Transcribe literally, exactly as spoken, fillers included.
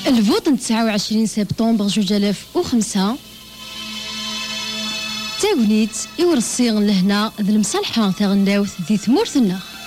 الفوط تسعة وعشرين سبتمبر جوج آلاف وخمسة تاغنيت إورسيغ لهنا ذي المصالحة تاغنداوث ذي ثمورثنا.